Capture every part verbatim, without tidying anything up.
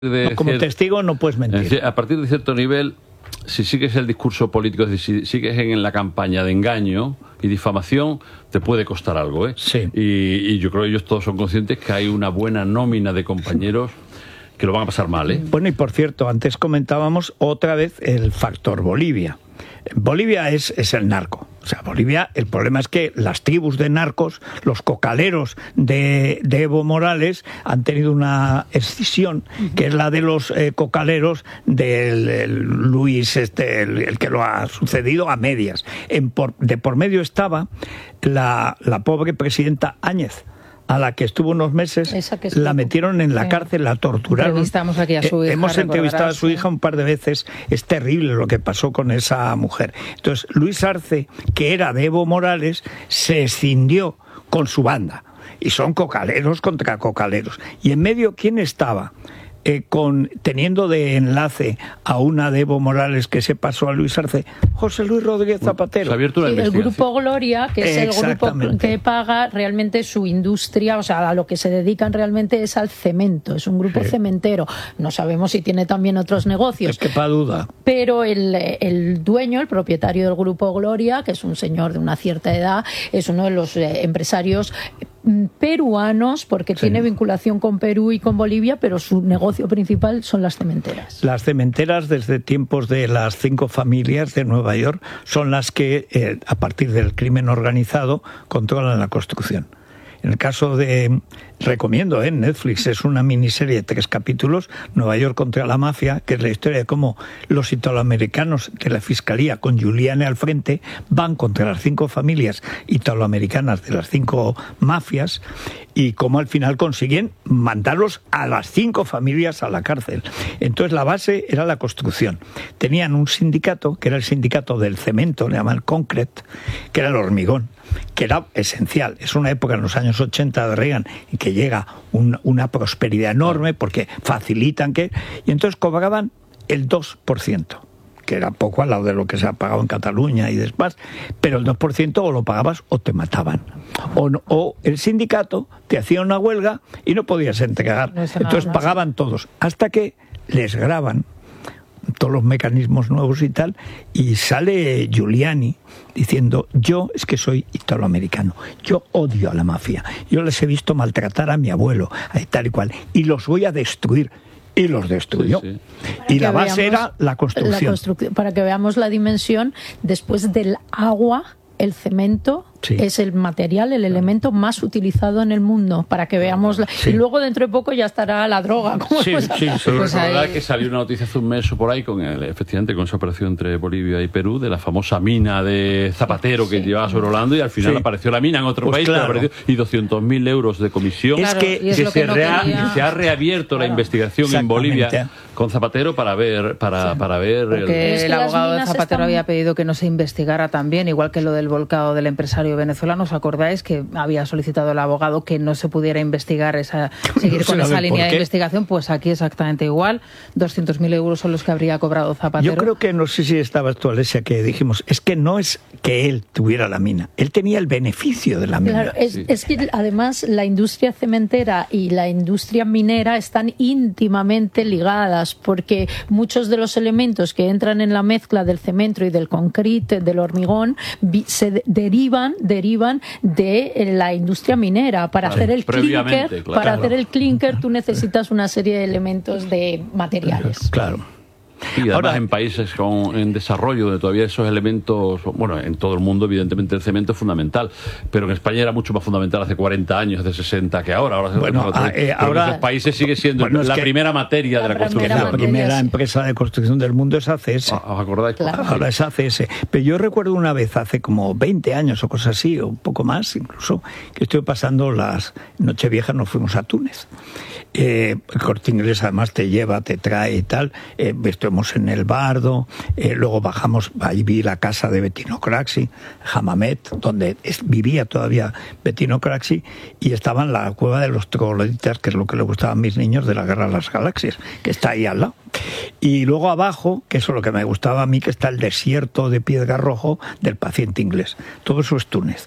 No, como testigo no puedes mentir. A partir de cierto nivel, si sigues el discurso político, es decir, si sigues en la campaña de engaño y difamación, te puede costar algo, ¿eh? Sí. Y, y yo creo que ellos todos son conscientes que hay una buena nómina de compañeros que lo van a pasar mal, ¿eh? Bueno, y por cierto, antes comentábamos otra vez el factor Bolivia. Bolivia es, es el narco. O sea, Bolivia, el problema es que las tribus de narcos, los cocaleros de, de Evo Morales, han tenido una escisión, que es la de los eh, cocaleros del el Luis, este, el, el que lo ha sucedido a medias. En por, de por medio estaba la, la pobre presidenta Áñez, a la que estuvo unos meses, estuvo, la metieron en la cárcel, la torturaron. Entrevistamos aquí a su hija. Hemos entrevistado a su hija un par de veces. Es terrible lo que pasó con esa mujer. Entonces, Luis Arce, que era de Evo Morales, se escindió con su banda. Y son cocaleros contra cocaleros. Y en medio, ¿quién estaba? Eh, con, teniendo de enlace a una de Evo Morales que se pasó a Luis Arce, José Luis Rodríguez Zapatero. Se ha abierto una sí, el Grupo Gloria, que es el grupo que paga realmente su industria, o sea, a lo que se dedican realmente es al cemento, es un grupo sí. cementero. No sabemos si tiene también otros negocios. Es que pa' duda. Pero el, el dueño, el propietario del Grupo Gloria, que es un señor de una cierta edad, es uno de los eh, empresarios peruanos, porque sí. tiene vinculación con Perú y con Bolivia, pero su negocio principal son las cementeras. Las cementeras, desde tiempos de las cinco familias de Nueva York, son las que, eh, a partir del crimen organizado, controlan la construcción. En el caso de, recomiendo, ¿eh? Netflix, es una miniserie de tres capítulos, Nueva York contra la mafia, que es la historia de cómo los italoamericanos de la Fiscalía, con Giuliani al frente, van contra las cinco familias italoamericanas de las cinco mafias, y cómo al final consiguen mandarlos a las cinco familias a la cárcel. Entonces la base era la construcción. Tenían un sindicato, que era el sindicato del cemento, le llaman concrete, que era el hormigón, que era esencial. Es una época en los años ochenta de Reagan en que llega un, una prosperidad enorme porque facilitan que... Y entonces cobraban el dos por ciento, que era poco al lado de lo que se ha pagado en Cataluña y demás, pero el dos por ciento o lo pagabas o te mataban. O, no, o el sindicato te hacía una huelga y no podías entregar. No entonces nada, pagaban no. todos, hasta que les graban todos los mecanismos nuevos y tal, y sale Giuliani diciendo: yo es que soy italoamericano, yo odio a la mafia, yo les he visto maltratar a mi abuelo, a tal y cual, y los voy a destruir. Y los destruyó. Sí, sí. Y la base era la construcción. la construcción. Para que veamos la dimensión, después del agua, el cemento sí. es el material, el elemento más utilizado en el mundo, para que veamos la... sí. y luego dentro de poco ya estará la droga. ¿Cómo sí, pues, sí, sí. Pues la verdad es que salió una noticia hace un mes o por ahí con el, efectivamente con esa operación entre Bolivia y Perú de la famosa mina de Zapatero que sí. llevaba sobre Orlando, y al final sí. apareció la mina en otro pues país claro. pero apareció, y doscientos mil euros de comisión. Es que, que, es que, se, que no rea, quería... se ha reabierto claro. la investigación en Bolivia con Zapatero para ver para, sí. para ver porque el, el abogado de Zapatero están... había pedido que no se investigara también, igual que lo del volcado del empresario venezolano. ¿Os acordáis que había solicitado el abogado que no se pudiera investigar esa, seguir no con esa línea de investigación? Pues aquí exactamente igual. doscientos mil euros son los que habría cobrado Zapatero. Yo creo que, no sé si estabas tú, Alesia, que dijimos, es que no es que él tuviera la mina, él tenía el beneficio de la mina. Claro, es, sí. es que además la industria cementera y la industria minera están íntimamente ligadas, porque muchos de los elementos que entran en la mezcla del cemento y del concrete, del hormigón, se derivan, derivan de la industria minera. Para claro, hacer el clinker, claro. para hacer el clinker tú necesitas una serie de elementos de materiales. Claro. Y además ahora, en países con, en desarrollo, donde todavía esos elementos, bueno, en todo el mundo evidentemente el cemento es fundamental, pero en España era mucho más fundamental hace cuarenta años, hace sesenta que ahora. Ahora, bueno, otro, eh, ahora en esos países sigue siendo bueno, la primera materia la de la construcción. La primera empresa de construcción del mundo es A C S. ¿Os acordáis? Claro. Ahora es A C S. Pero yo recuerdo una vez, hace como veinte años o cosas así, o un poco más incluso, que estoy pasando las Nocheviejas, nos fuimos a Túnez. Eh, el Corte Inglés además te lleva, te trae y tal. Eh, estuvimos en el Bardo, eh, luego bajamos, ahí vi la casa de Bettino Craxi, Hammamet, donde es, vivía todavía Bettino Craxi, y estaba en la cueva de los trogloditas, que es lo que le gustaba a mis niños de la Guerra de las Galaxias, que está ahí al lado. Y luego abajo, que eso es lo que me gustaba a mí, que está el desierto de Piedra Rojo del Paciente Inglés. Todo eso es Túnez.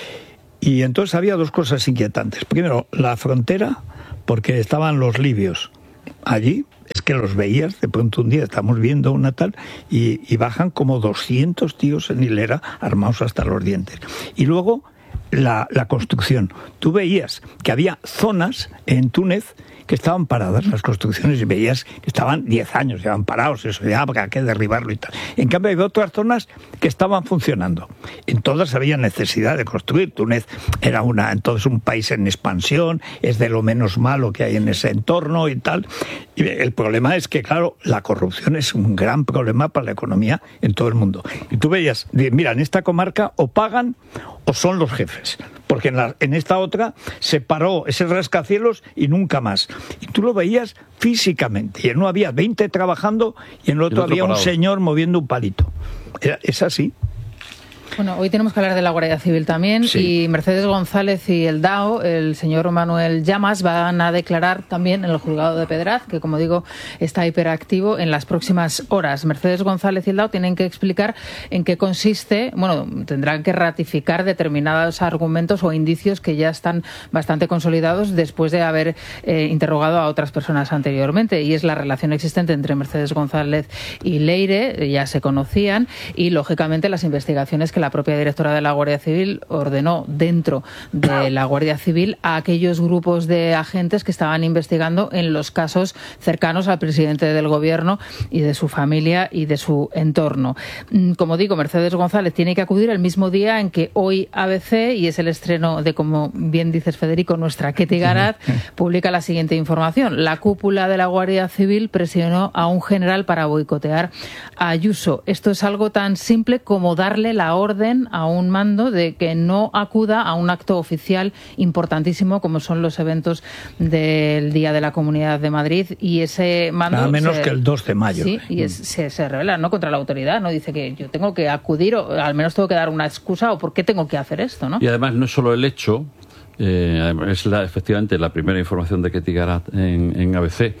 Y entonces había dos cosas inquietantes. Primero, la frontera, porque estaban los libios, allí es que los veías, de pronto un día estamos viendo una tal, y, y bajan como doscientos tíos en hilera armados hasta los dientes. Y luego la, la construcción. Tú veías que había zonas en Túnez que estaban paradas las construcciones y veías que estaban diez años, llevan parados, eso ya hay que derribarlo y tal. En cambio hay otras zonas que estaban funcionando. En todas había necesidad de construir. Túnez era una entonces un país en expansión, es de lo menos malo que hay en ese entorno y tal. Y el problema es que, claro, la corrupción es un gran problema para la economía en todo el mundo. Y tú veías, mira, en esta comarca o pagan o son los jefes, porque en, la, en esta otra se paró ese rascacielos y nunca más. Y tú lo veías físicamente, y en uno había veinte trabajando y en el otro, el otro había parado. Un señor moviendo un palito. Era, es así. Bueno, hoy tenemos que hablar de la Guardia Civil también, sí. Y Mercedes González y el D A O, el señor Manuel Llamas, van a declarar también en el juzgado de Pedraz, que como digo está hiperactivo en las próximas horas. Mercedes González y el D A O tienen que explicar en qué consiste, bueno, tendrán que ratificar determinados argumentos o indicios que ya están bastante consolidados después de haber eh, interrogado a otras personas anteriormente, y es la relación existente entre Mercedes González y Leire, ya se conocían, y lógicamente las investigaciones que la propia directora de la Guardia Civil ordenó dentro de la Guardia Civil a aquellos grupos de agentes que estaban investigando en los casos cercanos al presidente del Gobierno y de su familia y de su entorno. Como digo, Mercedes González tiene que acudir el mismo día en que hoy A B C, y es el estreno de, como bien dices Federico, nuestra Ketty Garat, publica la siguiente información. La cúpula de la Guardia Civil presionó a un general para boicotear a Ayuso. Esto es algo tan simple como darle la orden a un mando de que no acuda a un acto oficial importantísimo como son los eventos del Día de la Comunidad de Madrid, y ese mando nada menos se, que el dos de mayo. Sí, y es, se, se revela, ¿no?, contra la autoridad, no dice que yo tengo que acudir o al menos tengo que dar una excusa o por qué tengo que hacer esto, ¿no? Y además no es solo el hecho, eh, es la, efectivamente la primera información de Ketty Garat en, en A B C.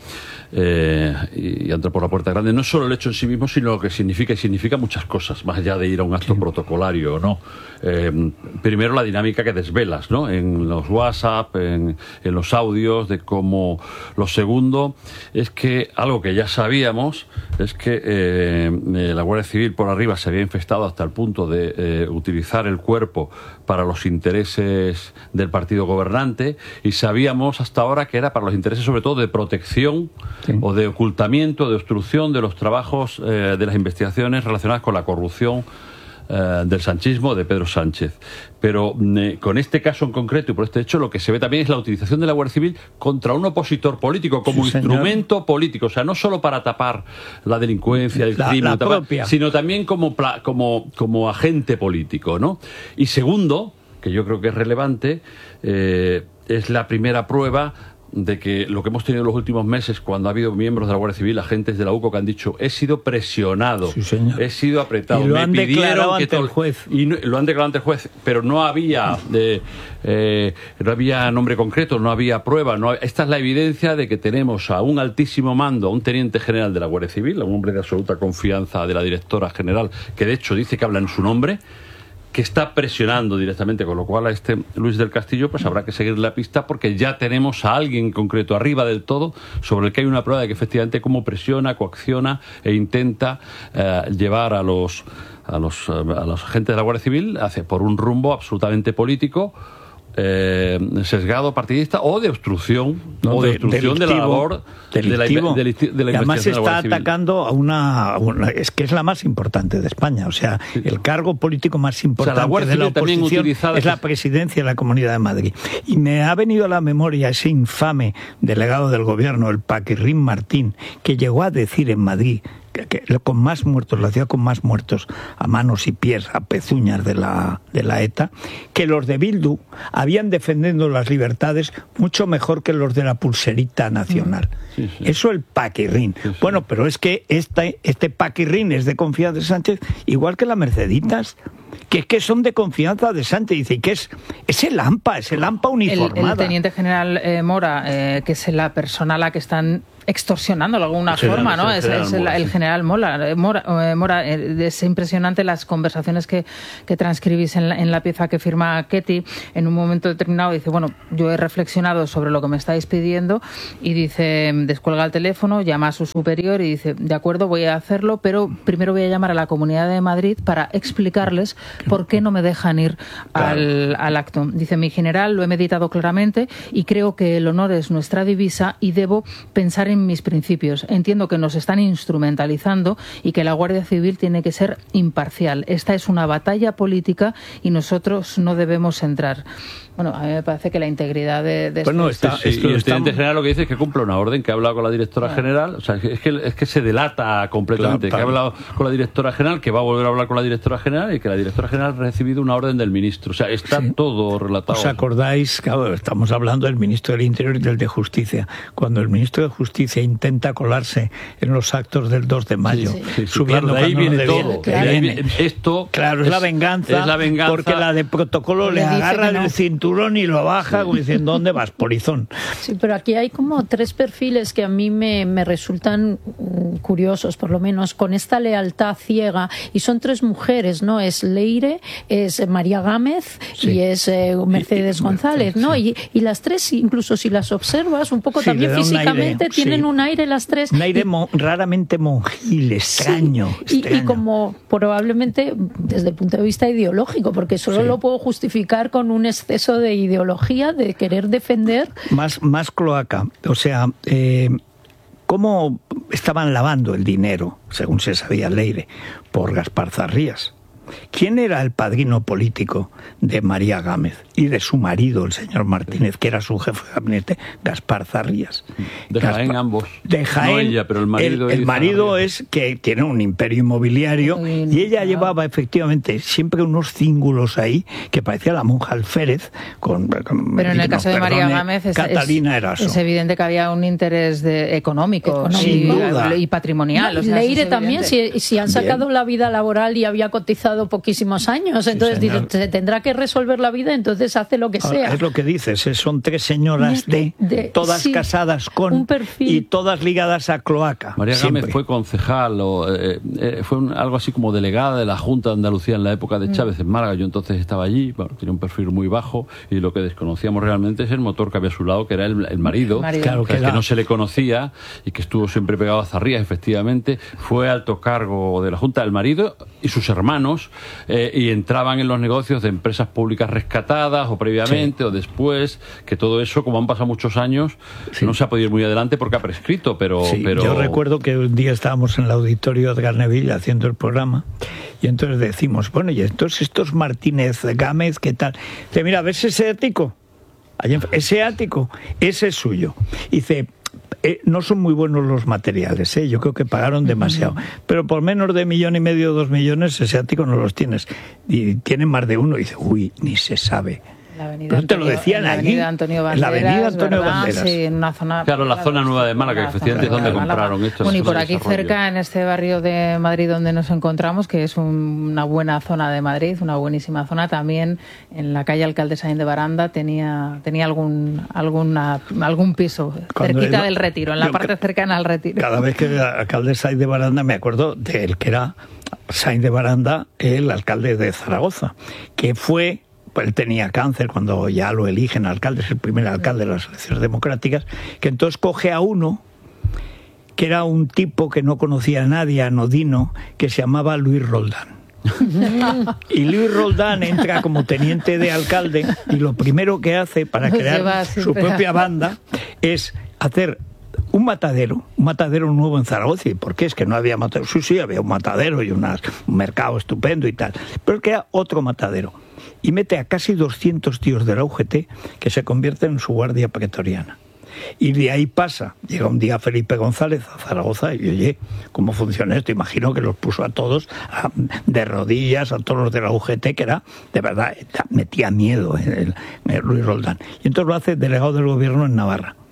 Eh, y, y entra por la puerta grande, no solo el hecho en sí mismo, sino lo que significa, y significa muchas cosas, más allá de ir a un acto sí. protocolario o no. Eh, primero, la dinámica que desvelas, ¿no?, en los WhatsApp, en, en los audios, de cómo. Lo segundo es que algo que ya sabíamos es que eh, la Guardia Civil por arriba se había infestado hasta el punto de eh, utilizar el cuerpo para los intereses del partido gobernante, y sabíamos hasta ahora que era para los intereses sobre todo de protección sí. o de ocultamiento, de obstrucción de los trabajos eh, de las investigaciones relacionadas con la corrupción eh, del sanchismo de Pedro Sánchez. Pero eh, con este caso en concreto y por este hecho, lo que se ve también es la utilización de la Guardia Civil contra un opositor político como sí, instrumento señor. político, o sea, no solo para tapar la delincuencia, el la, crimen, la tapar, sino también como, como, como agente político, ¿no? Y segundo, que yo creo que es relevante, eh, es la primera prueba de que lo que hemos tenido en los últimos meses, cuando ha habido miembros de la Guardia Civil, agentes de la U C O, que han dicho: he sido presionado, sí, he sido apretado, y lo me han pidieron declarado que ante el juez. Y no, lo han declarado ante el juez, pero no había de, eh, no había nombre concreto, no había prueba. No, esta es la evidencia de que tenemos a un altísimo mando, a un teniente general de la Guardia Civil, a un hombre de absoluta confianza de la directora general, que de hecho dice que habla en su nombre, que está presionando directamente, con lo cual a este Luis del Castillo pues habrá que seguir la pista, porque ya tenemos a alguien concreto arriba del todo sobre el que hay una prueba de que efectivamente cómo presiona, coacciona e intenta eh, llevar a los a los a los agentes de la Guardia Civil hacia por un rumbo absolutamente político, Eh, sesgado, partidista o de obstrucción no, o de, de obstrucción de la labor delictivo. de la, de la, de la además investigación está de la atacando a una, a una es que es la más importante de España, o sea, sí. el cargo político más importante, o sea, la de la oposición es la presidencia de la Comunidad de Madrid. Y me ha venido a la memoria ese infame delegado del gobierno, el Paquirrín Martín, que llegó a decir en Madrid que, que con más muertos, la ciudad con más muertos a manos y pies, a pezuñas de la, de la ETA, que los de Bildu habían defendiendo las libertades mucho mejor que los de la pulserita nacional. Sí, sí. Eso el Paquirrín. Sí, sí. Bueno, pero es que este, este Paquirrín es de confianza de Sánchez, igual que la Merceditas. que es que son de confianza de Sánchez. Dice que es, es el AMPA, es el AMPA uniformada. El, el teniente general eh, Mora, eh, que es la persona a la que están extorsionando de alguna sí, forma, ¿no? Es, es el, Mora, el general Mora. Mora, Mora es impresionante las conversaciones que, que transcribís en la, en la pieza que firma Ketty. En un momento determinado dice, bueno, yo he reflexionado sobre lo que me estáis pidiendo, y dice, descuelga el teléfono, llama a su superior y dice, de acuerdo, voy a hacerlo, pero primero voy a llamar a la Comunidad de Madrid para explicarles por qué no me dejan ir claro. al, al acto. Dice, mi general, lo he meditado claramente y creo que el honor es nuestra divisa y debo pensar en en mis principios. Entiendo que nos están instrumentalizando y que la Guardia Civil tiene que ser imparcial. Esta es una batalla política y nosotros no debemos entrar. Bueno, a mí me parece que la integridad de... de bueno, este... está, sí, y el teniente general lo que dice es que cumple una orden, que ha hablado con la directora claro. general, o sea, es que, es que se delata completamente, claro, claro. que ha hablado con la directora general, que va a volver a hablar con la directora general y que la directora general ha recibido una orden del ministro. O sea, está sí. todo relatado. ¿Os acordáis? Claro, estamos hablando del ministro del Interior y del de Justicia. Cuando el ministro de Justicia intenta colarse en los actos del dos de mayo, sí, sí, sí, subiendo... Claro, de ahí viene no todo. Claro. De ahí viene, esto claro, es, es, la venganza, es la venganza, porque la de protocolo le, le agarra del no. cinturón y lo baja como diciendo, ¿dónde vas, polizón? Sí, pero aquí hay como tres perfiles que a mí me, me resultan curiosos, por lo menos, con esta lealtad ciega, y son tres mujeres, ¿no? Es Leire, es María Gámez sí. y es eh, Mercedes y, González, ¿no? Sí. Y, y las tres, incluso si las observas un poco sí, también físicamente, un aire, tienen sí. un aire las tres. Un aire y, mon, raramente monjil, extraño, sí, extraño. Y, y como probablemente desde el punto de vista ideológico, porque solo sí. lo puedo justificar con un exceso de ideología, de querer defender. Más, más cloaca. O sea, eh, ¿cómo estaban lavando el dinero, según se sabía Leire, por Gaspar Zarrías? ¿Quién era el padrino político de María Gámez y de su marido, el señor Martínez, que era su jefe de gabinete, Gaspar Zarrías? De Jaén Gaspar, ambos. De Jaén. No ella, pero el marido. El, el marido es que tiene un imperio inmobiliario Muy y ella llevaba efectivamente siempre unos cíngulos ahí que parecía la monja Alférez. Con, con, pero en el caso de María Gámez es, Catalina es, es evidente que había un interés de, económico, económico. Y, y patrimonial. No, o sea, Leire también, si, si han sacado Bien. la vida laboral y había cotizado poquísimos años, entonces sí, dice, se tendrá que resolver la vida, entonces hace lo que Ahora, sea. Es lo que dices, son tres señoras de, de todas sí, casadas con y todas ligadas a cloaca. María Siempre. Gámez fue concejal o eh, eh, fue un, algo así como delegada de la Junta de Andalucía en la época de Chávez en Málaga. Yo entonces estaba allí, bueno, tenía un perfil muy bajo y lo que desconocíamos realmente es el motor que había a su lado, que era el, el marido, marido. Claro, que, que no se le conocía y que estuvo siempre pegado a Zarrías, efectivamente. Fue alto cargo de la Junta, el marido y sus hermanos, eh, y entraban en los negocios de empresas públicas rescatadas o previamente sí. o después, que todo eso, como han pasado muchos años, sí. no se ha podido ir muy adelante porque ha prescrito, pero, sí, pero... Yo recuerdo que un día estábamos en el auditorio de Garneville haciendo el programa y entonces decimos, bueno, y entonces estos Martínez Gámez, ¿qué tal? Dice, mira, ¿ves ese ático? Ese ático, ese es suyo. Dice... Eh, no son muy buenos los materiales, ¿eh? Yo creo que pagaron demasiado, pero por menos de millón y medio o dos millones ese ático no los tienes, y tienen más de uno, y dice, uy, ni se sabe. La avenida Pero te Antonio, lo decían en la allí, avenida Antonio Banderas, la avenida Antonio ¿verdad? Banderas. Sí, en una zona... Claro, la zona nueva de Málaga, que efectivamente es donde compraron esto. Bueno, y por aquí cerca, en este barrio de Madrid donde nos encontramos, que es un, una buena zona de Madrid, una buenísima zona, también en la calle Alcalde Sáenz de Baranda tenía tenía algún alguna, algún piso Cuando cerquita el, del Retiro, en la parte cercana al Retiro. Cada vez que era Alcalde Sáenz de Baranda me acuerdo del que era Sáenz de Baranda, el alcalde de Zaragoza, que fue... Él tenía cáncer cuando ya lo eligen alcalde, es el primer alcalde de las elecciones democráticas, que entonces coge a uno que era un tipo que no conocía a nadie, anodino, que se llamaba Luis Roldán. Y Luis Roldán entra como teniente de alcalde y lo primero que hace para crear su propia banda es hacer un matadero, un matadero nuevo en Zaragoza. ¿Y por qué? Es que no había matadero. Sí, sí, había un matadero y unas, un mercado estupendo y tal, pero crea otro matadero. Y mete a casi doscientos tíos de la U G T que se convierten en su guardia pretoriana. Y de ahí pasa, llega un día Felipe González a Zaragoza y oye, ¿cómo funciona esto? Imagino que los puso a todos a, de rodillas, a todos los de la U G T, que era, de verdad, metía miedo el, el Luis Roldán. Y entonces lo hace delegado del gobierno en Navarra.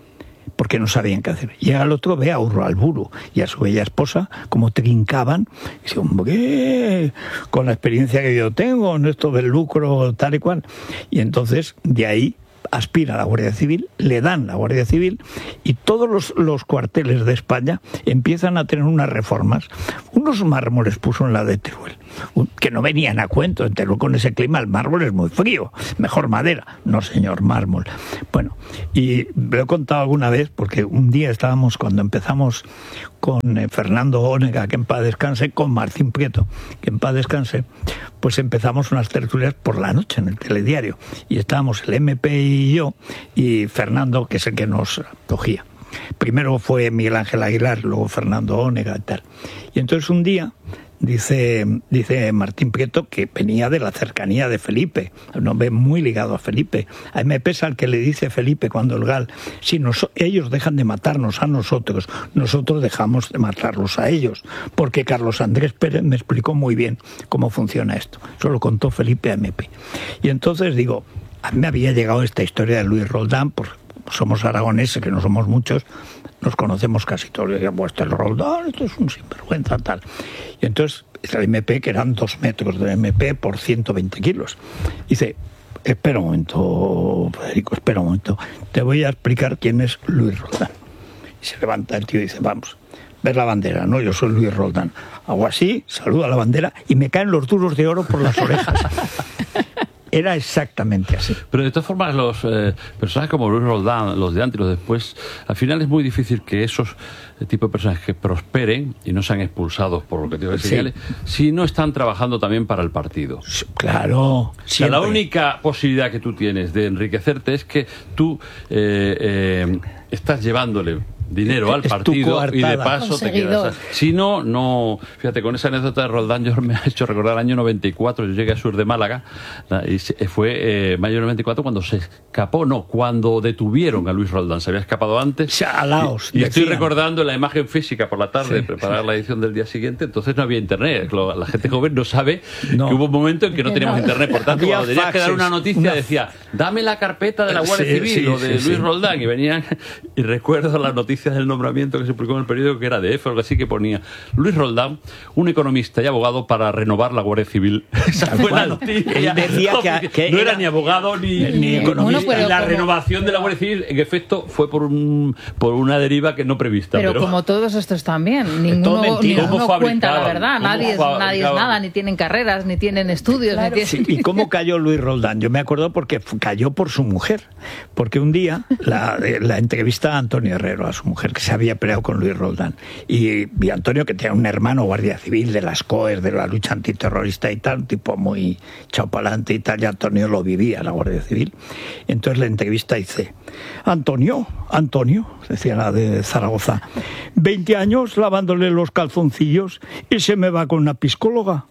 porque no sabían qué hacer. Llega el otro, ve a Urralburu y a su bella esposa, como trincaban, y dice, hombre, con la experiencia que yo tengo en esto del lucro, tal y cual. Y entonces, de ahí, aspira a la Guardia Civil, le dan la Guardia Civil y todos los, los cuarteles de España empiezan a tener unas reformas. Unos mármoles puso en la de Teruel, que no venían a cuento. En Teruel, con ese clima, el mármol es muy frío, mejor madera. No, señor, mármol. Bueno, y lo he contado alguna vez porque un día estábamos, cuando empezamos con eh, Fernando Onega, que en paz descanse, con Martín Prieto, que en paz descanse, pues empezamos unas tertulias por la noche en el telediario. Y estábamos el M P y yo, y Fernando, que es el que nos cogía. Primero fue Miguel Ángel Aguilar, luego Fernando Onega y tal. Y entonces un día dice, dice Martín Prieto que venía de la cercanía de Felipe, un hombre muy ligado a Felipe. A mí me pesa el que le dice Felipe cuando el Gal, si nos, ellos dejan de matarnos a nosotros, nosotros dejamos de matarlos a ellos, porque Carlos Andrés Pérez me explicó muy bien cómo funciona esto. Eso lo contó Felipe a M P. Y entonces digo, a mí me había llegado esta historia de Luis Roldán, porque somos aragoneses, que no somos muchos, nos conocemos casi todos. Y pues este es Roldán, esto es un sinvergüenza, tal. Y entonces el M P, que eran dos metros de M P por ciento veinte kilos, dice, espera un momento, Federico, espera un momento, te voy a explicar quién es Luis Roldán. Y se levanta el tío y dice, vamos, ver la bandera, ¿no? Yo soy Luis Roldán. Hago así, saludo a la bandera y me caen los duros de oro por las orejas. Era exactamente así. Pero de todas formas, los eh, personajes como Luis Roldán, los de antes y los de después, al final es muy difícil que esos eh, tipos de personajes que prosperen y no sean expulsados por lo que te señale, sí. si no están trabajando también para el partido. Claro. O sea, la única posibilidad que tú tienes de enriquecerte es que tú eh, eh, estás llevándole dinero al partido y de paso te quedas. Si no, no. Fíjate, con esa anécdota de Roldán yo me ha hecho recordar el año noventa y cuatro. Yo llegué a Sur de Málaga y fue eh, mayo del noventa y cuatro cuando se escapó, no, cuando detuvieron a Luis Roldán. Se había escapado antes. Alaos, y, y estoy recordando la imagen física por la tarde, sí, preparar sí. la edición del día siguiente. Entonces no había internet. La gente joven no sabe no. que hubo un momento en que no teníamos no. internet. Por tanto, cuando tenías que dar una noticia, una... decía, dame la carpeta de la Guardia sí, Civil sí, o de sí, Luis sí. Roldán. Y venían, y recuerdo las noticias del nombramiento que se publicó en el periódico, que era de F, algo así, que ponía Luis Roldán, un economista y abogado para renovar la Guardia Civil. Esa fue la noticia. Él decía que, que no era, era ni abogado ni, ni economista. Bueno, y la como... renovación de la Guardia Civil, en efecto, fue por un por una deriva que no prevista. Pero, pero... como todos estos también, ninguno, ninguno cuenta la verdad, nadie es, nadie es nada, ni tienen carreras, ni tienen estudios. Claro. Ni tienen... Sí, ¿y cómo cayó Luis Roldán? Yo me acuerdo porque cayó por su mujer, porque un día la, la entrevista a Antonio Herrero, a su mujer, que se había peleado con Luis Roldán, y, y Antonio, que tenía un hermano guardia civil de las C O E S, de la lucha antiterrorista y tal, un tipo muy chaupalante y tal, y Antonio lo vivía, la Guardia Civil. Entonces la entrevista dice, Antonio, Antonio, decía la de Zaragoza, veinte años lavándole los calzoncillos y se me va con una psicóloga.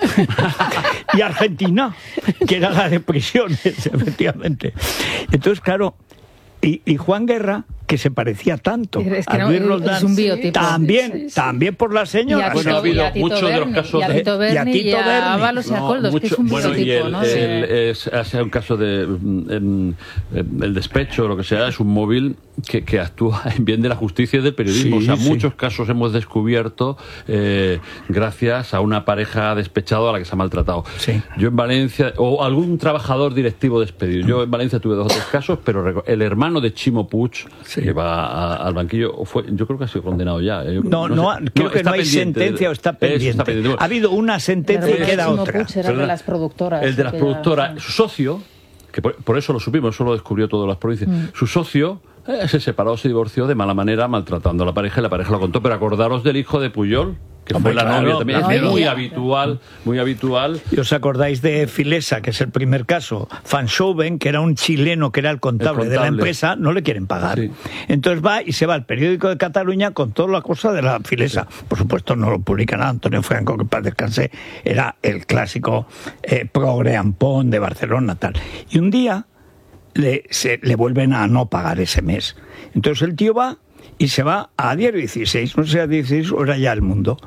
Y Argentina, que era la de prisiones, efectivamente. Entonces, claro, y, y Juan Guerra, que se parecía tanto es que a no, Luis Roldán, es un biotipo. También, sí, sí. también por la señora. Bueno, ha habido muchos de los casos de... Y a Tito Berni y a Ábalos y a Coldos, no, que es un bueno, biotipo, y el, ¿no? El, es, ha sido un caso de en, en, el despecho o lo que sea, es un móvil que, que actúa en bien de la justicia y del periodismo. Sí, o sea, sí. muchos casos hemos descubierto eh, gracias a una pareja despechada a la que se ha maltratado. Sí. Yo en Valencia, o algún trabajador directivo despedido. Yo en Valencia tuve dos o tres casos, pero el hermano de Chimo Puig, sí. que va a, al banquillo, fue, yo creo que ha sido condenado ya. Yo, no, no, no sé, creo no, que no hay sentencia o está pendiente. Está pendiente. Ha habido una sentencia y queda Chimo otra. Puig era el de las productoras. El de las productoras, ya... su socio, que por, por eso lo supimos, eso lo descubrió todas las provincias, mm. su socio eh, se separó, se divorció de mala manera, maltratando a la pareja, y la pareja lo contó. Pero acordaros del hijo de Puyol, que Hombre, fue la claro, novia también, es muy habitual, muy habitual. ¿Y os acordáis de Filesa, que es el primer caso? Fanshoven, que era un chileno que era el contable, el contable. de la empresa, no le quieren pagar. Sí. Entonces va y se va al periódico de Cataluña con toda la cosa de la Filesa. Sí. Por supuesto no lo publica nada. Antonio Franco, que para descansé, era el clásico eh, progre ampón de Barcelona, tal. Y un día le, se, le vuelven a no pagar ese mes. Entonces el tío va y se va a Diario dieciséis, no sé, a dieciséis o era ya El Mundo.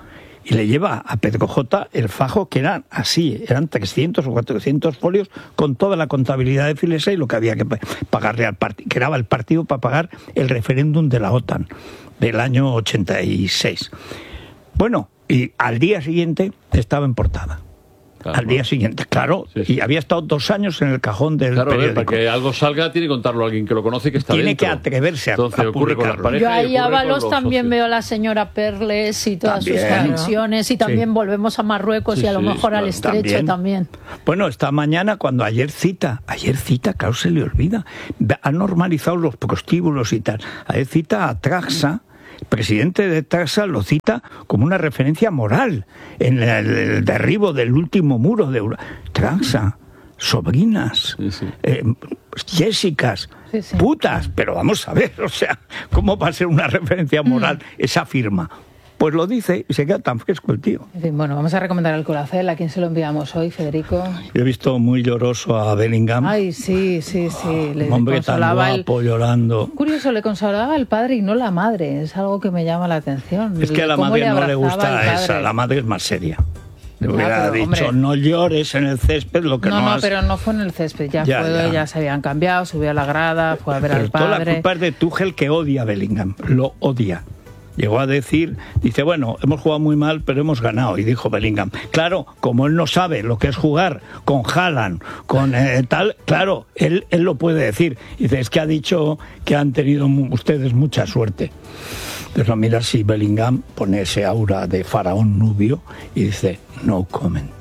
y le lleva a Pedro J. el fajo, que eran así, eran trescientos o cuatrocientos folios con toda la contabilidad de Filesa y lo que había que pagarle al partido, que era el partido para pagar el referéndum de la OTAN del año ochenta y seis. Bueno, y al día siguiente estaba en portada. Claro, al día siguiente, claro, sí, sí. Y había estado dos años en el cajón del claro, periódico. Para que algo salga tiene que contarlo a alguien que lo conoce y que está tiene dentro. Tiene que atreverse a, Entonces, a ocurre con las parejas. Yo ahí y Ábalos también socios. veo a la señora Perles y todas también, sus conexiones, y también sí. volvemos a Marruecos sí, y a lo sí, mejor claro. al Estrecho también. también. Bueno, esta mañana cuando ayer cita, ayer cita, claro, se le olvida, han normalizado los prostíbulos y tal. Ayer cita a Traxa. El presidente de Traxa lo cita como una referencia moral en el, el derribo del último muro de Europa. Traxa, sobrinas, sí, sí. Eh, Jessicas, sí, sí. putas, pero vamos a ver, o sea, ¿cómo va a ser una referencia moral mm. esa firma? Pues lo dice y se queda tan fresco el tío. En fin, bueno, vamos a recomendar el Colacel. ¿A quién se lo enviamos hoy, Federico? Yo he visto muy lloroso a Bellingham. Ay, sí, sí, sí. Oh, le un hombre tan guapo, el... llorando. Curioso, le consolaba al padre y no la madre. Es algo que me llama la atención. Es que a la madre no le gusta esa. La madre es más seria. Le hubiera ah, pero, dicho, hombre, no llores en el césped, lo que no, no No, has... pero no fue en el césped, ya, ya, fue, ya. ya se habían cambiado, subió a la grada, fue a ver pero al padre. Toda la culpa es de Tuchel, que odia a Bellingham, lo odia. Llegó a decir, dice, bueno, hemos jugado muy mal, pero hemos ganado. Y dijo Bellingham, claro, como él no sabe lo que es jugar con Haaland, con eh, tal, claro, él, él lo puede decir. Dice, es que ha dicho que han tenido ustedes mucha suerte. Pero mira si Bellingham pone ese aura de faraón nubio y dice, no comment.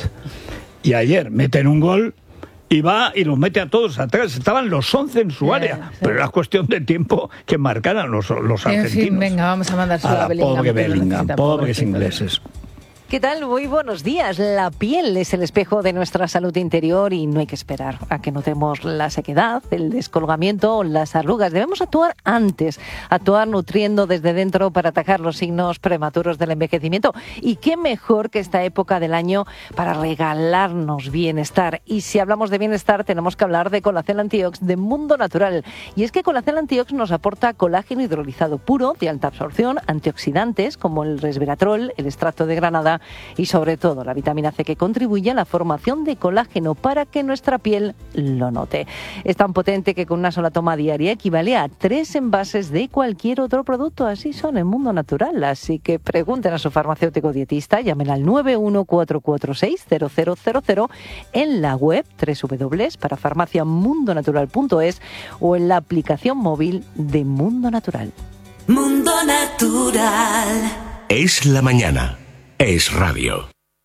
Y ayer meten un gol y va y los mete a todos atrás. Estaban los once en su sí, área, sí. pero era cuestión de tiempo que marcaran los, los argentinos. En fin, venga, vamos a mandárselo a, a Bellingham. Pobre Bellingham, pobres ingleses. ¿Qué tal? Muy buenos días. La piel es el espejo de nuestra salud interior y no hay que esperar a que notemos la sequedad, el descolgamiento o las arrugas. Debemos actuar antes, actuar nutriendo desde dentro para atacar los signos prematuros del envejecimiento. Y qué mejor que esta época del año para regalarnos bienestar. Y si hablamos de bienestar, tenemos que hablar de Colacel Antiox de Mundo Natural. Y es que Colacel Antiox nos aporta colágeno hidrolizado puro, de alta absorción, antioxidantes como el resveratrol, el extracto de granada y sobre todo la vitamina C, que contribuye a la formación de colágeno para que nuestra piel lo note. Es tan potente que con una sola toma diaria equivale a tres envases de cualquier otro producto. Así son en Mundo Natural. Así que pregunten a su farmacéutico dietista, llamen al nueve uno cuatro cuatro seis cero cero cero cero en la web doble u doble u doble u punto para farmacia mundo natural punto es o en la aplicación móvil de Mundo Natural. Mundo Natural. Es la mañana. Es radio.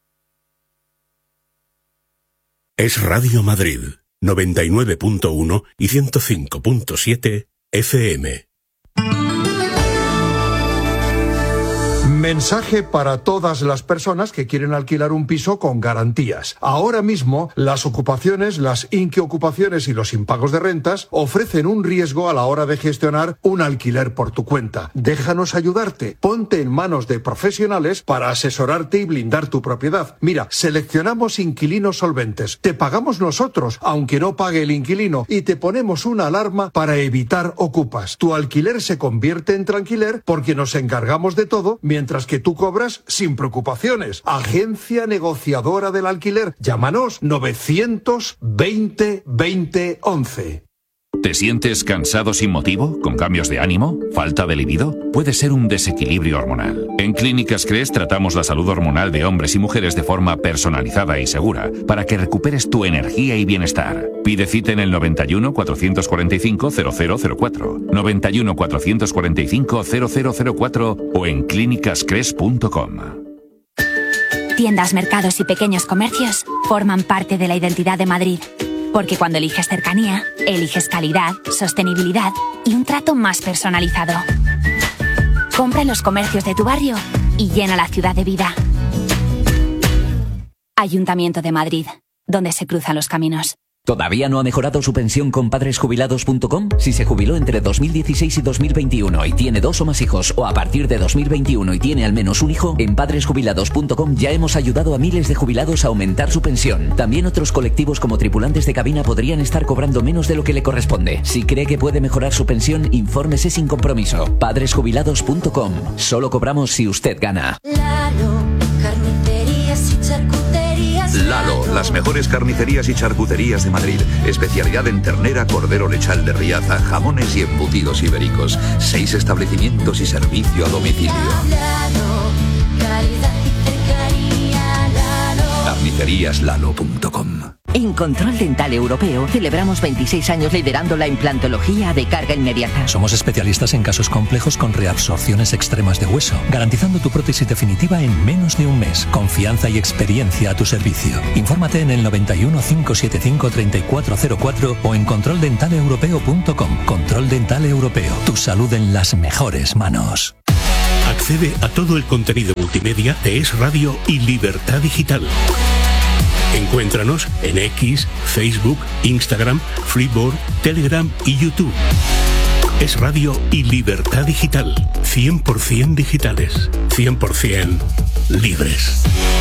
Es Radio Madrid, noventa y nueve punto uno y ciento cinco punto siete F M. Mensaje para todas las personas que quieren alquilar un piso con garantías. Ahora mismo, las ocupaciones, las inquiocupaciones y los impagos de rentas ofrecen un riesgo a la hora de gestionar un alquiler por tu cuenta. Déjanos ayudarte. Ponte en manos de profesionales para asesorarte y blindar tu propiedad. Mira, seleccionamos inquilinos solventes. Te pagamos nosotros, aunque no pague el inquilino, y te ponemos una alarma para evitar ocupas. Tu alquiler se convierte en tranquiler porque nos encargamos de todo, mientras que tú cobras sin preocupaciones. Agencia negociadora del alquiler. Llámanos novecientos veinte veinte once. ¿Te sientes cansado sin motivo? ¿Con cambios de ánimo? ¿Falta de libido? Puede ser un desequilibrio hormonal. En Clínicas Cres tratamos la salud hormonal de hombres y mujeres de forma personalizada y segura para que recuperes tu energía y bienestar. Pide cita en el noventa y uno cuatrocientos cuarenta y cinco cero cero cero cuatro, noventa y uno cuatrocientos cuarenta y cinco cero cero cero cuatro o en clínicas cres punto com. Tiendas, mercados y pequeños comercios forman parte de la identidad de Madrid. Porque cuando eliges cercanía, eliges calidad, sostenibilidad y un trato más personalizado. Compra en los comercios de tu barrio y llena la ciudad de vida. Ayuntamiento de Madrid, donde se cruzan los caminos. ¿Todavía no ha mejorado su pensión con padres jubilados punto com? Si se jubiló entre dos mil dieciséis y dos mil veintiuno y tiene dos o más hijos, o a partir de dos mil veintiuno y tiene al menos un hijo, en padres jubilados punto com ya hemos ayudado a miles de jubilados a aumentar su pensión. También otros colectivos como tripulantes de cabina podrían estar cobrando menos de lo que le corresponde. Si cree que puede mejorar su pensión, infórmese sin compromiso. padres jubilados punto com. Solo cobramos si usted gana. Lalo, Las mejores carnicerías y charcuterías de Madrid. Especialidad en ternera, cordero lechal de Riaza, jamones y embutidos ibéricos. Seis establecimientos y servicio a domicilio. carnicerías lalo punto com. En Control Dental Europeo celebramos veintiséis años liderando la implantología de carga inmediata. Somos especialistas en casos complejos con reabsorciones extremas de hueso, garantizando tu prótesis definitiva en menos de un mes. Confianza y experiencia a tu servicio. Infórmate en el noventa y uno, cinco setenta y cinco, treinta y cuatro cero cuatro o en control dental europeo punto com. Control Dental Europeo. Tu salud en las mejores manos. Accede a todo el contenido multimedia de Es Radio y Libertad Digital. Encuéntranos en X, Facebook, Instagram, Freeboard, Telegram y YouTube. Es Radio y Libertad Digital. cien por ciento digitales. cien por ciento libres.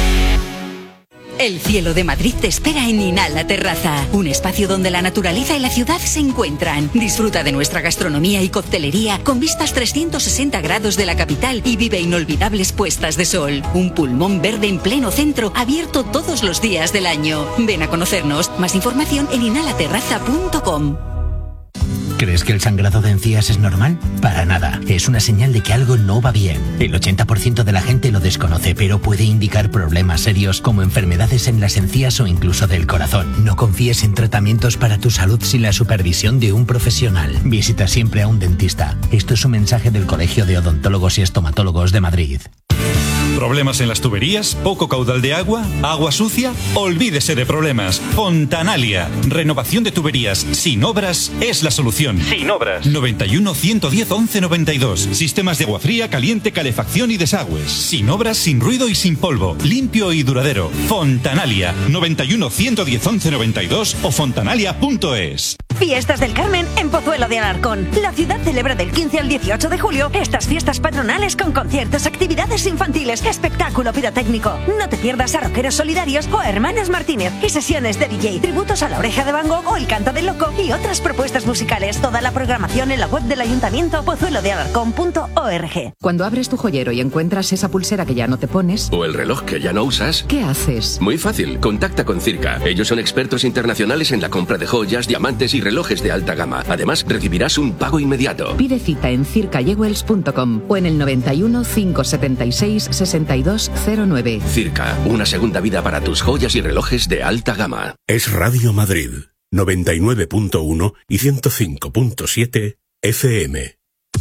El cielo de Madrid te espera en Inala Terraza, un espacio donde la naturaleza y la ciudad se encuentran. Disfruta de nuestra gastronomía y coctelería con vistas trescientos sesenta grados de la capital y vive inolvidables puestas de sol. Un pulmón verde en pleno centro, abierto todos los días del año. Ven a conocernos. Más información en inala terraza punto com. ¿Crees que el sangrado de encías es normal? Para nada. Es una señal de que algo no va bien. El ochenta por ciento de la gente lo desconoce, pero puede indicar problemas serios como enfermedades en las encías o incluso del corazón. No confíes en tratamientos para tu salud sin la supervisión de un profesional. Visita siempre a un dentista. Esto es un mensaje del Colegio de Odontólogos y Estomatólogos de Madrid. ¿Problemas en las tuberías? ¿Poco caudal de agua? ¿Agua sucia? Olvídese de problemas. Fontanalia. Renovación de tuberías sin obras es la solución. Sin obras. noventa y uno, ciento diez, once noventa y dos. Sistemas de agua fría, caliente, calefacción y desagües. Sin obras, sin ruido y sin polvo. Limpio y duradero. Fontanalia. noventa y uno, ciento diez, once noventa y dos o fontanalia punto es. Fiestas del Carmen en Pozuelo de Alarcón. La ciudad celebra del quince al dieciocho de julio estas fiestas patronales con conciertos, actividades infantiles, espectáculo pirotécnico. No te pierdas a Rockeros Solidarios o a Hermanos Martínez y sesiones de D J, tributos a La Oreja de Van Gogh o El Canto del Loco y otras propuestas musicales. Toda la programación en la web del Ayuntamiento pozuelo de alarcón punto org. Cuando abres tu joyero y encuentras esa pulsera que ya no te pones o el reloj que ya no usas, ¿qué haces? Muy fácil, contacta con Circa. Ellos son expertos internacionales en la compra de joyas, diamantes y relojes de alta gama. Además, recibirás un pago inmediato. Pide cita en circa jewels punto com o en el noventa y uno, cinco setenta y seis, sesenta y dos cero nueve. Circa, una segunda vida para tus joyas y relojes de alta gama. Es Radio Madrid, noventa y nueve punto uno y ciento cinco punto siete F M.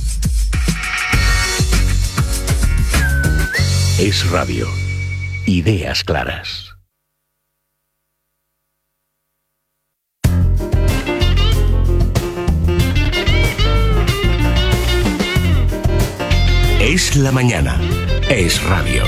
Es Radio. Ideas claras. Es la mañana. Es Radio.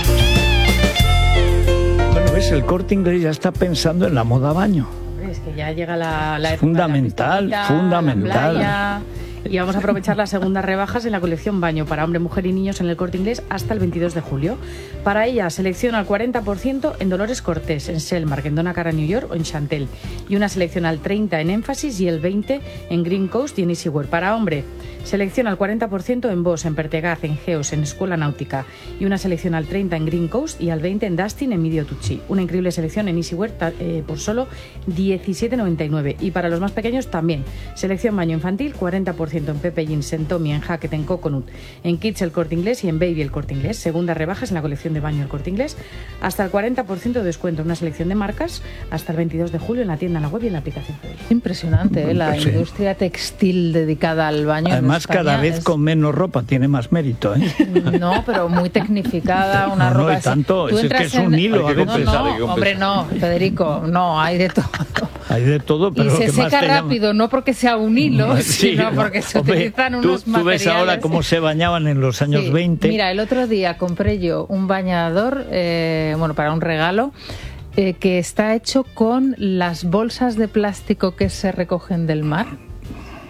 Bueno, ves, el Corte Inglés ya está pensando en la moda baño. Es que ya llega la, la época fundamental, de la fundamental. La playa, y vamos a aprovechar las segundas rebajas en la colección baño para hombre, mujer y niños en el Corte Inglés hasta el veintidós de julio. Para ella, selección al cuarenta por ciento en Dolores Cortés, en Selmark, en Donna Cara, New York o en Chantel. Y una selección al treinta por ciento en Énfasis y el veinte por ciento en Green Coast y en Easywear. Para hombre, selección al cuarenta por ciento en Boss, en Pertegaz, en Geos, en Escuela Náutica. Y una selección al treinta por ciento en Green Coast y al veinte por ciento en Dustin, en Medio Tucci. Una increíble selección en Easywear eh, por solo diecisiete noventa y nueve. Y para los más pequeños también. Selección baño infantil, cuarenta por ciento en Pepe Jeans, en Tommy, en Hackett, en Coconut, en Kids el Corte Inglés y en Baby el Corte Inglés. Segundas rebajas en la colección de baño el Corte Inglés. Hasta el cuarenta por ciento de descuento en una selección de marcas hasta el veintidós de julio en la tienda, en la web y en la aplicación. Impresionante, ¿eh? La sí. industria textil dedicada al baño. Además, cada vez es... con menos ropa tiene más mérito, ¿eh? No, pero muy tecnificada, una no, ropa no, y tanto, así. Es que es un en... hilo. No, no, hombre, no, Federico, no, hay de todo. Hay de todo, pero y lo se que seca más te rápido, llama... no porque sea un hilo, sí, sino no, porque se hombre, utilizan tú, unos tú materiales. Tú ves ahora cómo se bañaban en los años sí. veinte. Mira, el otro día compré yo un bañador, eh, bueno, para un regalo, eh, que está hecho con las bolsas de plástico que se recogen del mar.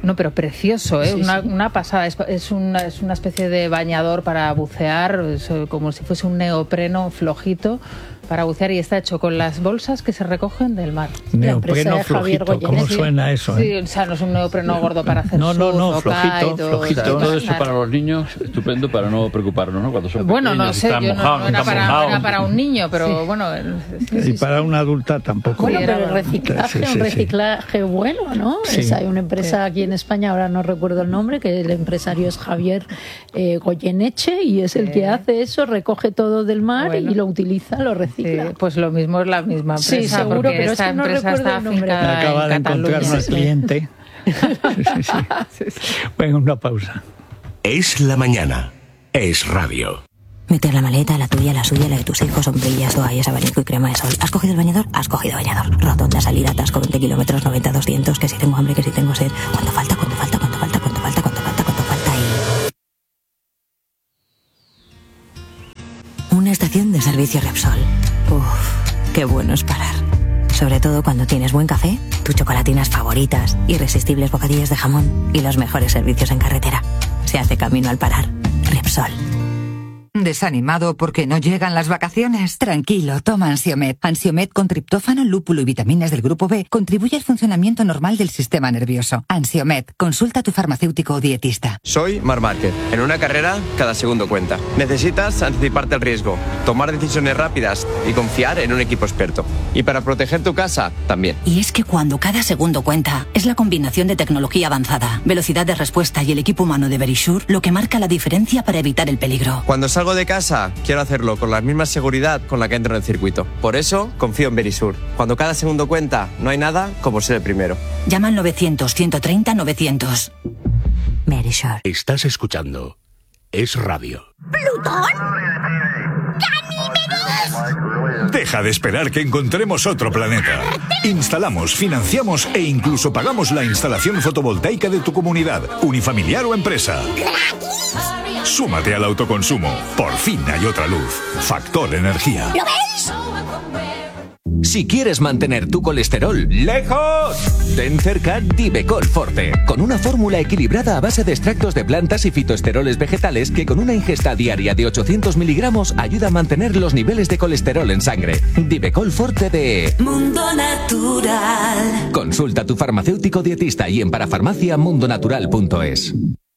No, pero precioso, ¿eh? Sí, una, sí. una pasada. Es, es, una, es una especie de bañador para bucear, es como si fuese un neopreno flojito para bucear, y está hecho con las bolsas que se recogen del mar. Neopreno flojito, ¿cómo suena eso? Sí, eh? O sea, no es un neopreno gordo para hacer no, no, no, flojito, flojito. flojito. O sea, todo eso para los niños, estupendo para no preocuparnos, ¿no? Cuando son bueno, pequeños, no sé, están yo mojados, no, no era, están para, mojados. era para un niño, pero sí. bueno... Sí, sí, y para sí. una adulta tampoco. Bueno, pero el reciclaje, sí, sí, un reciclaje sí. bueno, ¿no? Sí. Es, hay una empresa sí. aquí en España, ahora no recuerdo el nombre, que el empresario es Javier eh, Goyeneche, y es el sí. que hace eso, recoge todo del mar bueno. y lo utiliza, lo recicla. Sí, pues lo mismo es la misma empresa. Sí, seguro, pero esta es que no empresa está afincada acaba de encontrar un cliente. sí, sí, sí. sí, sí. Venga, una pausa. Es la mañana. Es radio. Meter la maleta, la tuya, la suya, la de tus hijos, sombrillas, toallas, abanico y crema de sol. ¿Has cogido el bañador? Has cogido bañador. Rotonda, salida, atasco, veinte kilómetros, noventa, doscientos, que si tengo hambre, que si tengo sed. ¿Cuánto falta? ¿Cuánto falta? ¿Cuánto falta? ¿Cuánto falta? ¿Cuánto falta? ¿Cuánto falta? Y... Una estación de servicio Repsol. Uff, qué bueno es parar. Sobre todo cuando tienes buen café, tus chocolatinas favoritas, irresistibles bocadillos de jamón y los mejores servicios en carretera. Se hace camino al parar. Repsol. ¿Desanimado porque no llegan las vacaciones? Tranquilo, toma Ansiomed. Ansiomed con triptófano, lúpulo y vitaminas del grupo B contribuye al funcionamiento normal del sistema nervioso. Ansiomed, consulta a tu farmacéutico o dietista. Soy Marc Márquez. En una carrera, cada segundo cuenta. Necesitas anticiparte al riesgo, tomar decisiones rápidas y confiar en un equipo experto. Y para proteger tu casa, también. Y es que cuando cada segundo cuenta, es la combinación de tecnología avanzada, velocidad de respuesta y el equipo humano de Verisure lo que marca la diferencia para evitar el peligro. Cuando salgo de casa, quiero hacerlo con la misma seguridad con la que entro en el circuito. Por eso, confío en Verisure. Cuando cada segundo cuenta, no hay nada como ser el primero. Llama al novecientos, ciento treinta, novecientos. Verisure. Estás escuchando Es Radio. ¿Plutón? ¡Ganímedes! Deja de esperar que encontremos otro planeta. Instalamos, financiamos e incluso pagamos la instalación fotovoltaica de tu comunidad, unifamiliar o empresa. Súmate al autoconsumo. Por fin hay otra luz. Factor Energía. ¿Lo ves? Si quieres mantener tu colesterol lejos, ten cerca Divecol Forte, con una fórmula equilibrada a base de extractos de plantas y fitoesteroles vegetales que con una ingesta diaria de ochocientos miligramos ayuda a mantener los niveles de colesterol en sangre. Divecol Forte de Mundo Natural. Consulta a tu farmacéutico dietista y en parafarmacia mundonatural punto es.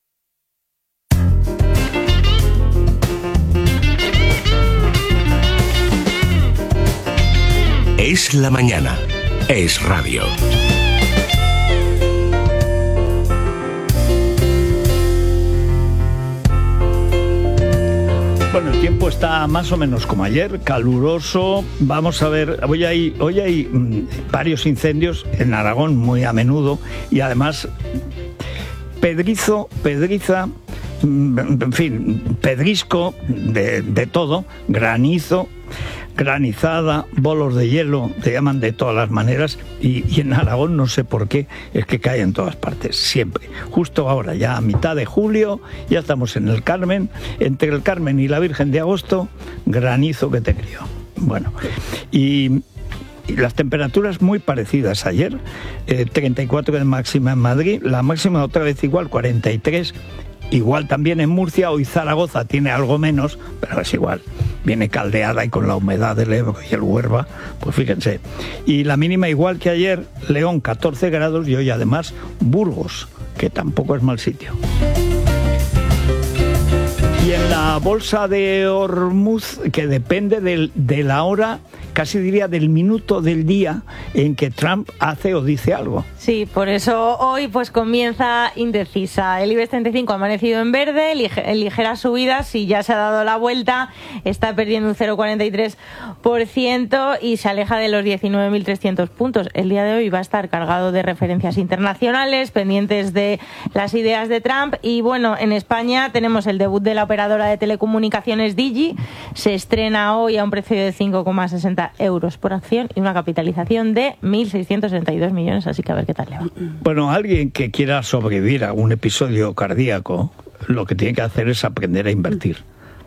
Es la mañana. Es radio. Bueno, el tiempo está más o menos como ayer, caluroso. Vamos a ver, hoy hay, hoy hay mmm, varios incendios en Aragón muy a menudo y además pedrizo, pedriza, mmm, en fin, pedrisco de, de todo, granizo, granizada, bolos de hielo, se llaman de todas las maneras, y, y en Aragón no sé por qué, es que cae en todas partes, siempre. Justo ahora, ya a mitad de julio, ya estamos en el Carmen, entre el Carmen y la Virgen de Agosto, granizo que te crió. Bueno, y... Y las temperaturas muy parecidas ayer, eh, treinta y cuatro de máxima en Madrid, la máxima otra vez igual, cuarenta y tres, igual también en Murcia. Hoy Zaragoza tiene algo menos, pero es igual, viene caldeada y con la humedad del Ebro y el Huerva, pues fíjense. Y la mínima igual que ayer, León catorce grados y hoy además Burgos, que tampoco es mal sitio. Y en la bolsa de Hormuz, que depende del, de la hora, casi diría del minuto del día en que Trump hace o dice algo. Sí, por eso hoy pues comienza indecisa. El IBEX treinta y cinco ha amanecido en verde, lige, ligeras subidas y ya se ha dado la vuelta, está perdiendo un cero coma cuarenta y tres por ciento y se aleja de los diecinueve mil trescientos puntos. El día de hoy va a estar cargado de referencias internacionales, pendientes de las ideas de Trump. Y bueno, en España tenemos el debut de la operadora de telecomunicaciones Digi, se estrena hoy a un precio de cinco coma sesenta euros por acción y una capitalización de mil seiscientos sesenta y dos millones, así que a ver qué tal le va. Bueno, alguien que quiera sobrevivir a un episodio cardíaco, lo que tiene que hacer es aprender a invertir,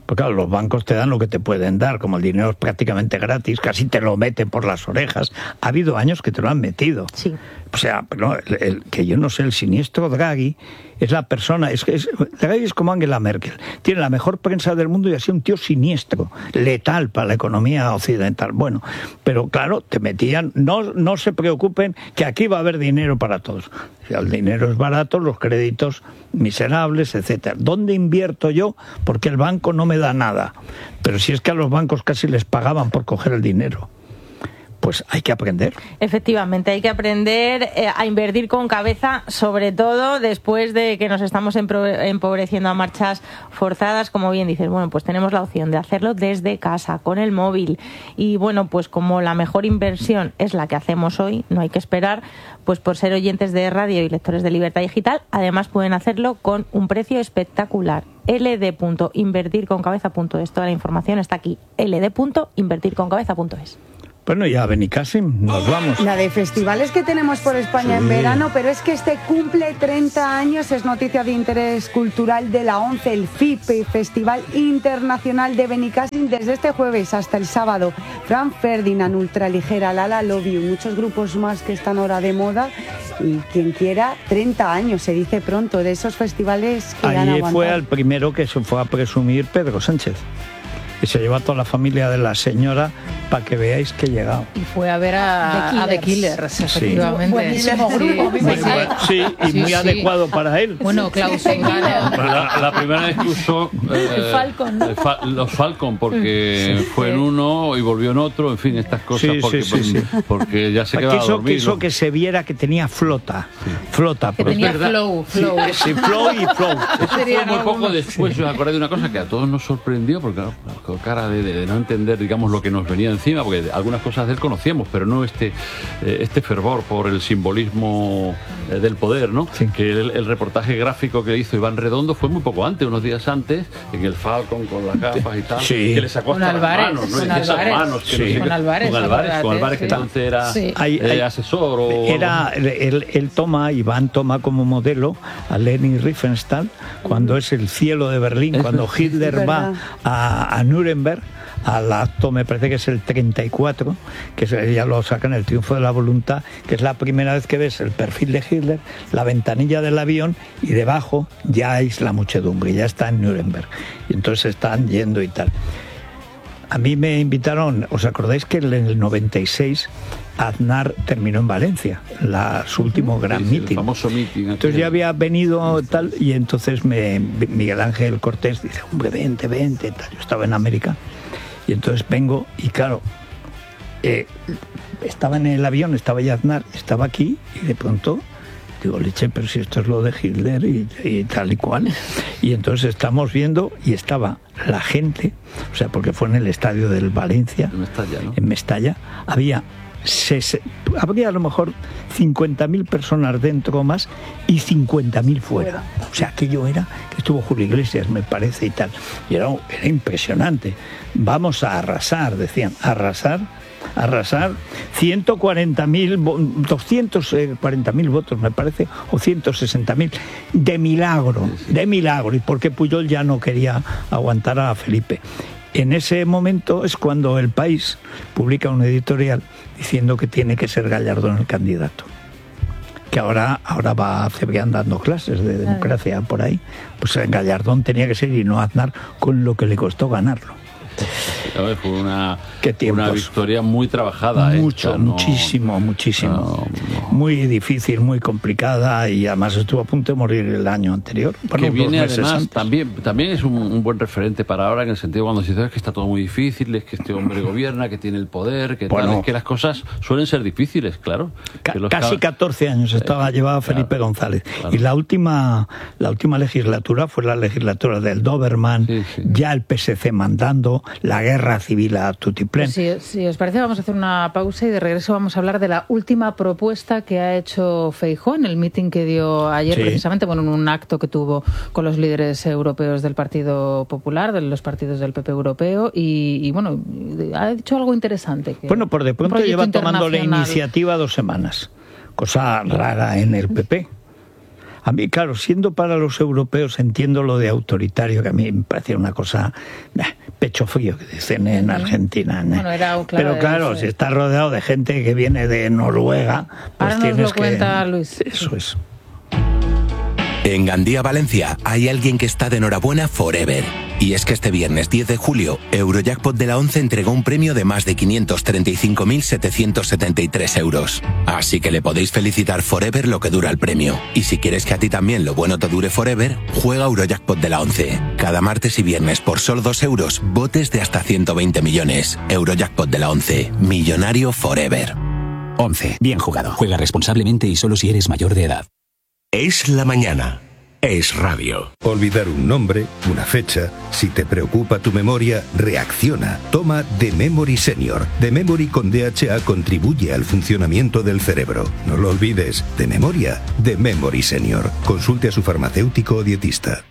Porque claro, los bancos te dan lo que te pueden dar, como el dinero es prácticamente gratis, casi te lo meten por las orejas. Ha habido años que te lo han metido. Sí. O sea, pero el, el, que yo no sé, el siniestro Draghi es la persona, es, es Draghi es como Angela Merkel, tiene la mejor prensa del mundo y ha sido un tío siniestro, letal para la economía occidental. Bueno, pero claro, te metían, no, no se preocupen que aquí va a haber dinero para todos. O sea, el dinero es barato, los créditos miserables, etcétera. ¿Dónde invierto yo? Porque el banco no me da nada. Pero si es que a los bancos casi les pagaban por coger el dinero. Pues hay que aprender. Efectivamente, hay que aprender eh, a invertir con cabeza, sobre todo después de que nos estamos empobreciendo a marchas forzadas. Como bien dices, bueno, pues tenemos la opción de hacerlo desde casa, con el móvil. Y bueno, pues como la mejor inversión es la que hacemos hoy, no hay que esperar, pues por ser oyentes de radio y lectores de Libertad Digital, además pueden hacerlo con un precio espectacular. ele de punto invertir con cabeza punto es. Toda la información está aquí. ele de punto invertir con cabeza punto es. Bueno, ya Benicàssim, nos vamos. La de festivales que tenemos por España sí. en verano, pero es que este cumple treinta años, es noticia de interés cultural de la ONCE, el F I P, Festival Internacional de Benicàssim, desde este jueves hasta el sábado. Frank Ferdinand, Ultraligera, Lala Love You, muchos grupos más que están ahora de moda y quien quiera, treinta años, se dice pronto, de esos festivales que han aguantado. Allí fue el primero que se fue a presumir Pedro Sánchez. Y se llevó a toda la familia de la señora para que veáis que he llegado. Y fue a ver a, a The Killers, efectivamente. Sí. Buenísimo grupo. Sí, sí, y sí, muy sí. adecuado para él. Bueno, Klaus la, la primera vez que usó eh, el Falcon, ¿no? fa, los Falcon, porque sí. fue en uno y volvió en otro, en fin, estas cosas, sí, porque, sí, sí, sí. porque ya se quedaba quiso, dormido. Quiso que se viera que tenía flota, sí. flota. Que tenía flow, flow. Sí, sí, flow y flow. Eso fue muy poco después, sí. Os acordáis de una cosa que a todos nos sorprendió, porque con cara de, de, de no entender, digamos, lo que nos venía encima, porque algunas cosas de él conocíamos, pero no este eh, este fervor por el simbolismo eh, del poder, ¿no? Sí. Que el, el reportaje gráfico que hizo Iván Redondo fue muy poco antes, unos días antes, en el Falcon con las gafas y tal, sí. que le sacó hasta las manos, ¿no? Con Álvarez, esas manos, que sí. no sé, con Álvarez, con Álvarez, con Álvarez, que sí. entonces era sí. hay, hay, asesor o era él, él toma, Iván toma como modelo a Leni Riefenstahl cuando es el cielo de Berlín, cuando Hitler va a, a Nuremberg al acto, me parece que es el treinta y cuatro, que ya lo sacan, el triunfo de la voluntad, que es la primera vez que ves el perfil de Hitler, la ventanilla del avión y debajo ya es la muchedumbre, ya está en Nuremberg y entonces están yendo y tal. A mí me invitaron, ¿os acordáis que en el noventa y seis Aznar terminó en Valencia, la, su último uh-huh. gran sí, sí, meeting? El famoso meeting. Entonces ya había venido tal, y entonces me, Miguel Ángel Cortés dice, hombre, vente, vente, tal. Yo estaba en América, y entonces vengo, y claro, eh, estaba en el avión, estaba ya Aznar, estaba aquí, y de pronto digo, leche, pero si esto es lo de Hitler y, y tal y cual. Y entonces estamos viendo y estaba la gente, o sea, porque fue en el estadio del Valencia, en Mestalla, ¿no? En Mestalla, había, ses, habría a lo mejor cincuenta mil personas dentro o más y cincuenta mil fuera. O sea, aquello era, que estuvo Julio Iglesias, me parece, y tal. Y era, era impresionante. Vamos a arrasar, decían, arrasar. arrasar ciento cuarenta mil, doscientos cuarenta mil votos me parece, o ciento sesenta mil, de milagro, de milagro, y porque Pujol ya no quería aguantar a Felipe. En ese momento es cuando El País publica un editorial diciendo que tiene que ser Gallardón el candidato, que ahora, ahora va a Cebrián dando clases de democracia por ahí. Pues Gallardón tenía que ser y no Aznar, con lo que le costó ganarlo. A ver, fue una, una victoria muy trabajada. Mucho, esta, ¿no? muchísimo, muchísimo. No, no. Muy difícil, muy complicada, y además estuvo a punto de morir el año anterior. Bueno, que viene además, antes. también también es un, un buen referente para ahora, en el sentido cuando se dice que está todo muy difícil, es que este hombre gobierna, que tiene el poder, que bueno, tal, es que las cosas suelen ser difíciles, claro. Ca casi catorce años estaba, eh, llevaba Felipe claro, González. Claro. Y la última, la última legislatura fue la legislatura del Doberman, sí, sí. ya el P S C mandando, la guerra civil a tutiplén. Pues si, si os parece, vamos a hacer una pausa y de regreso vamos a hablar de la última propuesta que ha hecho Feijóo en el meeting que dio ayer, sí. precisamente, bueno, en un acto que tuvo con los líderes europeos del Partido Popular, de los partidos del P P europeo, y, y bueno, ha dicho algo interesante. Que bueno, por de pronto lleva tomando la iniciativa dos semanas, cosa rara en el P P. A mí, claro, siendo para los europeos, entiendo lo de autoritario, que a mí me parece una cosa eh, pecho frío, que dicen en Argentina. ¿no? Bueno, era, claro, Pero claro, si estás rodeado de gente que viene de Noruega, pues ahora tienes nos lo que... cuenta Luis. Eso es. En Gandía, Valencia, hay alguien que está de enhorabuena forever. Y es que este viernes diez de julio, Eurojackpot de la once entregó un premio de más de quinientos treinta y cinco mil setecientos setenta y tres euros. Así que le podéis felicitar forever lo que dura el premio. Y si quieres que a ti también lo bueno te dure forever, juega Eurojackpot de la once. Cada martes y viernes por solo dos euros, botes de hasta ciento veinte millones. Eurojackpot de la once. Millonario forever. once. Bien jugado. Juega responsablemente y solo si eres mayor de edad. Es la mañana. Es radio. Olvidar un nombre, una fecha. Si te preocupa tu memoria, reacciona. Toma The Memory Senior. The Memory con D H A contribuye al funcionamiento del cerebro. No lo olvides. De memoria, The Memory Senior. Consulte a su farmacéutico o dietista.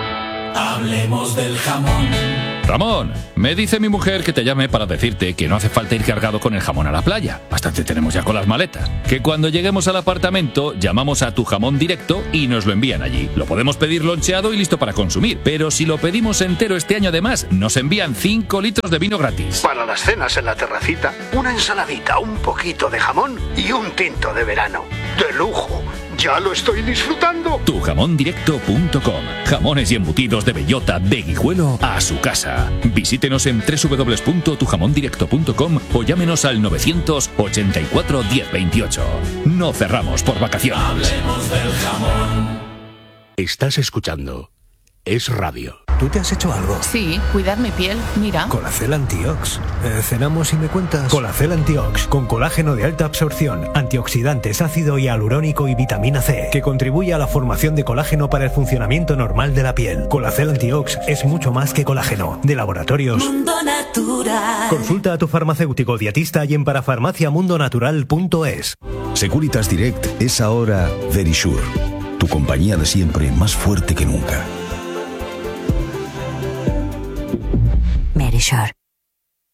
Hablemos del jamón. Ramón, me dice mi mujer que te llame para decirte que no hace falta ir cargado con el jamón a la playa. Bastante tenemos ya con las maletas. Que cuando lleguemos al apartamento, llamamos a Tu Jamón Directo y nos lo envían allí. Lo podemos pedir loncheado y listo para consumir. Pero si lo pedimos entero este año además, nos envían cinco litros de vino gratis. Para las cenas en la terracita, una ensaladita, un poquito de jamón y un tinto de verano. ¡De lujo! ¡Ya lo estoy disfrutando! tu jamón directo punto com. Jamones y embutidos de bellota de Guijuelo a su casa. Visítenos en doble u doble u doble u punto tu jamón directo punto com o llámenos al novecientos ochenta y cuatro diez veintiocho. No cerramos por vacaciones. Hablemos del jamón. Estás escuchando Es Radio. ¿Tú te has hecho algo? Sí, cuidar mi piel, mira. Colacel Antiox. Eh, ¿Cenamos y me cuentas? Colacel Antiox, con colágeno de alta absorción, antioxidantes, ácido hialurónico y vitamina C, que contribuye a la formación de colágeno para el funcionamiento normal de la piel. Colacel Antiox es mucho más que colágeno. De Laboratorios Mundo Natural. Consulta a tu farmacéutico dietista y en parafarmaciamundonatural punto es. Securitas Direct es ahora Verisure, tu compañía de siempre más fuerte que nunca. Verisure.